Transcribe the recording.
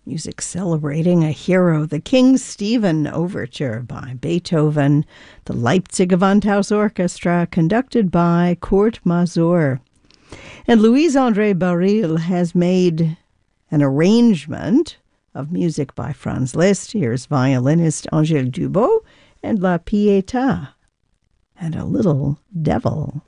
Music celebrating a hero, the King Stephen Overture by Beethoven, the Leipzig Gewandhaus Orchestra, conducted by Kurt Masur. And Louise-André Baril has made an arrangement of music by Franz Liszt. Here's violinist Angèle Dubot and La Pietà, and a little devil.